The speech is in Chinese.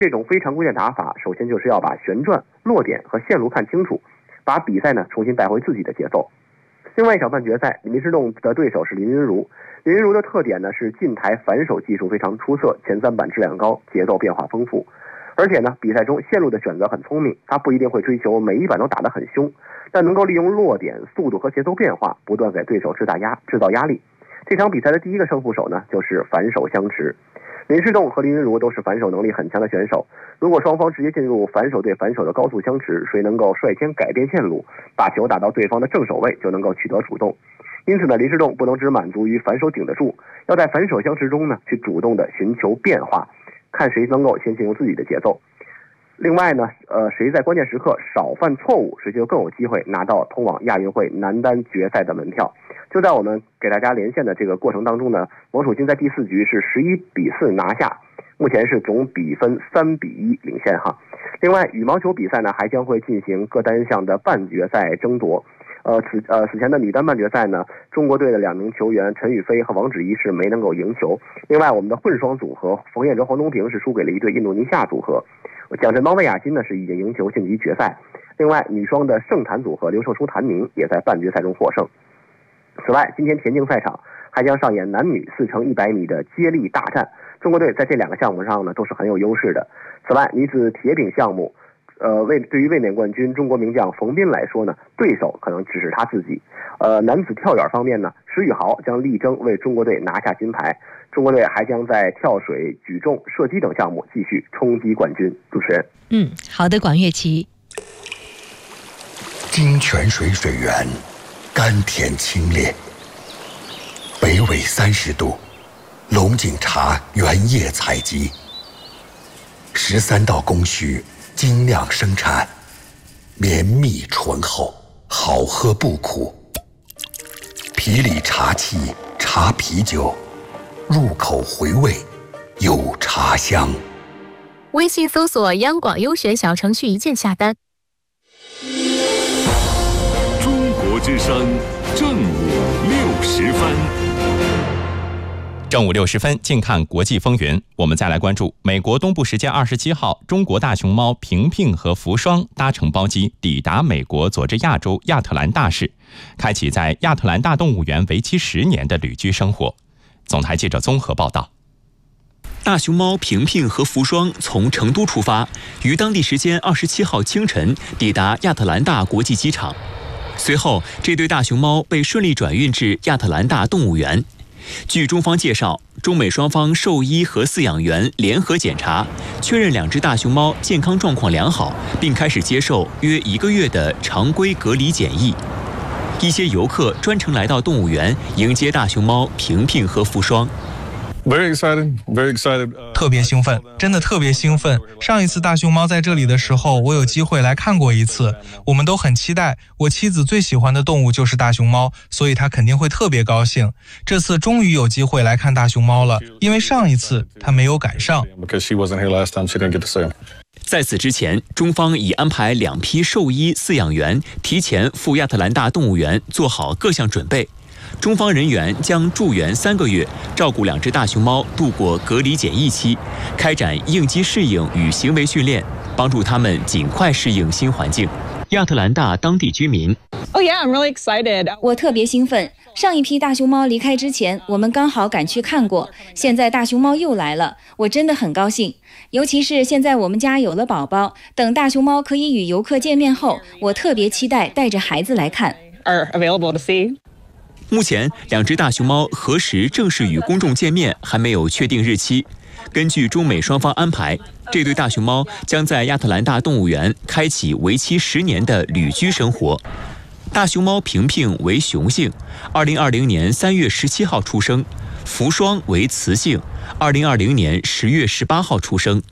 这种非常规的打法，首先就是要把旋转、落点和线路看清楚，把比赛呢重新带回自己的节奏。另外一场半决赛，林诗栋的对手是林昀儒。林昀儒的特点呢是近台反手技术非常出色，前3板质量高，节奏变化丰富。而且呢，比赛中线路的选择很聪明，他不一定会追求每一板都打得很凶，但能够利用落点、速度和节奏变化，不断给对手制造压力。这场比赛的第一个胜负手呢，就是反手相持。林诗栋和林昀儒都是反手能力很强的选手，如果双方直接进入反手对反手的高速相持，谁能够率先改变线路，把球打到对方的正手位，就能够取得主动。因此呢，林诗栋不能只满足于反手顶得住，要在反手相持中呢，去主动的寻求变化，看谁能够先进入自己的节奏。另外呢，谁在关键时刻少犯错误，谁就更有机会拿到通往亚运会男单决赛的门票。就在我们给大家连线的这个过程当中呢，王楚钦在第4局是11-4拿下，目前是总比分3-1领先哈。另外，羽毛球比赛呢还将会进行各单项的半决赛争夺。此前的女单半决赛呢，中国队的2名球员陈雨菲和王芷怡是没能够赢球。另外，我们的混双组合冯彦哲、黄东萍是输给了一对印度尼西亚组合。蒋振邦、魏亚金呢是已经赢球晋级决赛。另外，女双的盛坛组合刘胜书、谭明也在半决赛中获胜。此外，今天田径赛场还将上演男女4乘100米的接力大战，中国队在这2个项目上呢都是很有优势的。此外，女子铁饼项目，对于卫冕冠军中国名将冯彬来说呢，对手可能只是他自己。男子跳远方面呢，石宇豪将力争为中国队拿下金牌。中国队还将在跳水、举重、射击等项目继续冲击冠军。主持人， 好的，管乐琪。 金泉水水源甘甜清冽，北纬30度，龙井茶原叶采集，13道工序精酿生产，绵密醇厚，好喝不苦。皮里茶气，茶啤酒，入口回味，有茶香。 微信搜索央广优选小程序，一键下单。 中国之声正午60分。 正午60分，近看国际风云。我们再来关注美国东部时间27号，中国大熊猫平平和福双搭乘包机抵达美国佐治亚州亚特兰大市，开启在亚特兰大动物园为期10年的旅居生活。总台记者综合报道。 大熊猫平平和福双从成都出发，于当地时间27号清晨抵达亚特兰大国际机场。随后，这对大熊猫被顺利转运至亚特兰大动物园。据中方介绍，中美双方兽医和饲养员联合检查，确认2只大熊猫健康状况良好，并开始接受约1个月的常规隔离检疫。一些游客专程来到动物园迎接大熊猫平平和福双。 Very excited. 特别兴奋，真的特别兴奋。上一次大熊猫在这里的时候，我有机会来看过一次，我们都很期待。我妻子最喜欢的动物就是大熊猫，所以她肯定会特别高兴。这次终于有机会来看大熊猫了，因为上一次她没有赶上。 在此之前，中方已安排2批兽医饲养员提前赴亚特兰大动物园做好各项准备。中方人员将驻园3个月，照顾2只大熊猫度过隔离检疫期，开展应激适应与行为训练，帮助它们尽快适应新环境。亚特兰大当地居民 ：“Oh yeah, I'm really excited. 我特别兴奋。上一批大熊猫离开之前，我们刚好赶去看过。现在大熊猫又来了，我真的很高兴。尤其是现在我们家有了宝宝，等大熊猫可以与游客见面后，我特别期待带着孩子来看。” Are available to see. 目前2只大熊猫何时正式与公众见面还没有确定日期。根据中美双方安排，这对大熊猫将在亚特兰大动物园开启为期10年的旅居生活。大熊猫平平为雄性，2020年3月17号出生；福双为雌性，2020年10月18号出生。